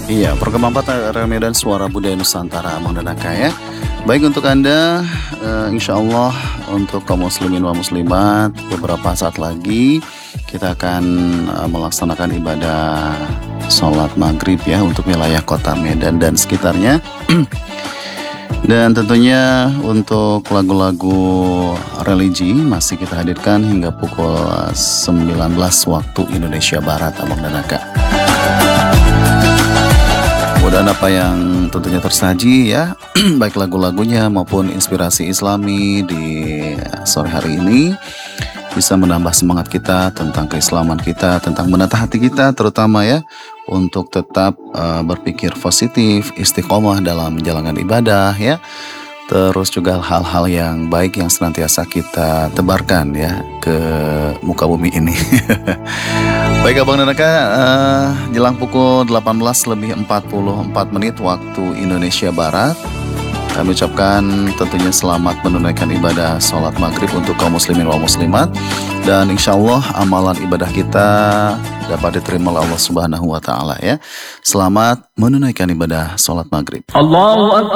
Iya, program 4 area Medan Suara Budaya Nusantara Abang dan Aka ya. Baik untuk Anda, insya Allah untuk kaum muslimin wa muslimat, beberapa saat lagi kita akan melaksanakan ibadah sholat maghrib ya untuk wilayah kota Medan dan sekitarnya. Dan tentunya untuk lagu-lagu religi masih kita hadirkan hingga pukul 19 waktu Indonesia Barat Abang dan Aka. Mudah-mudahan apa yang tentunya tersaji ya, baik lagu-lagunya maupun inspirasi islami di sore hari ini bisa menambah semangat kita tentang keislaman kita, tentang menatah hati kita terutama ya, untuk tetap berpikir positif, istiqomah dalam menjalankan ibadah ya. Terus juga hal-hal yang baik yang senantiasa kita tebarkan ya ke muka bumi ini. Baik Abang dan Aka, jelang pukul 18:44 waktu Indonesia Barat, kami ucapkan tentunya selamat menunaikan ibadah sholat maghrib untuk kaum muslimin wal muslimat. Dan insya Allah amalan ibadah kita dapat diterima oleh Allah Subhanahu wa Ta'ala ya. Selamat menunaikan ibadah sholat maghrib. Allahu Akbar.